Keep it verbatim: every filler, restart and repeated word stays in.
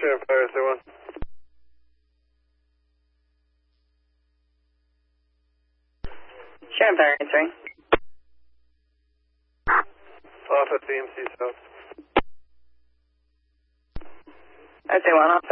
Sheriff Fire, say one. Sheriff Fire, three. Off at D M C South. I say one off.